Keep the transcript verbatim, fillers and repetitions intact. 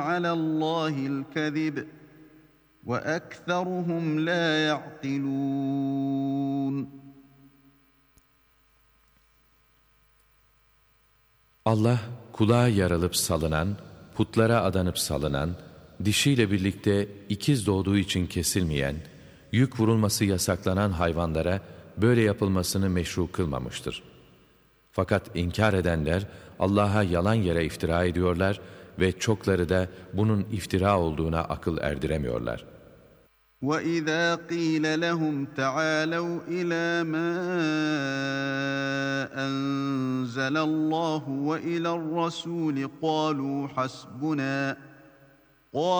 عَلَى اللّٰهِ الْكَذِبَ وَأَكْثَرُهُمْ لَا يَعْقِلُونَ. Allah, kulağı yarılıp salınan, putlara adanıp salınan, dişiyle birlikte ikiz doğduğu için kesilmeyen, yük vurulması yasaklanan hayvanlara böyle yapılmasını meşru kılmamıştır. Fakat inkar edenler Allah'a yalan yere iftira ediyorlar ve çokları da bunun iftira olduğuna akıl erdiremiyorlar. وَإِذَا قِيلَ لَهُمْ تَعَالَوْا إِلَى مَا أَنزَلَ اللّٰهُ وَإِلَى الرَّسُولِ قَالُوا حَسْبُنَا